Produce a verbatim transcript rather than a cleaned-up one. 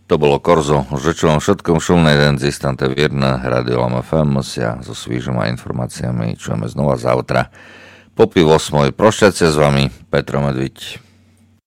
To bolo Korzo, že čo vám všetkom šumnej den z istante vierna, Radio Lama ef em, ja so svýžoma informáciami čujeme znova závtra. Po pol osmoj, prošťate s vami Petro Medviť.